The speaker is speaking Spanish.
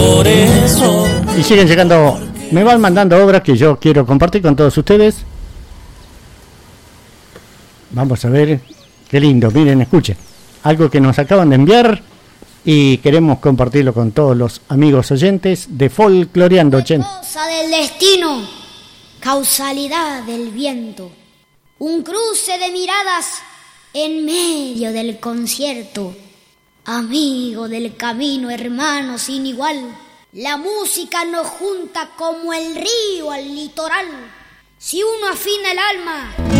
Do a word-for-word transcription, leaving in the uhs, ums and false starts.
por eso. Y siguen llegando, me van mandando obras que yo quiero compartir con todos ustedes. Vamos a ver, qué lindo, miren, escuchen. Algo que nos acaban de enviar y queremos compartirlo con todos los amigos oyentes de Folcloreando. Cosa del destino, causalidad del viento, un cruce de miradas en medio del concierto. Amigo del camino, hermano sin igual, la música nos junta como el río al litoral. Si uno afina el alma,